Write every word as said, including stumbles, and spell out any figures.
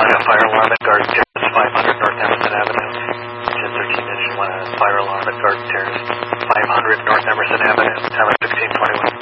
want a fire alarm at Garden Terrace, five hundred North Emerson Avenue. ten thirteen is you want a fire alarm at Garden Terrace, five hundred North Emerson Avenue, Tower sixteen twenty-one.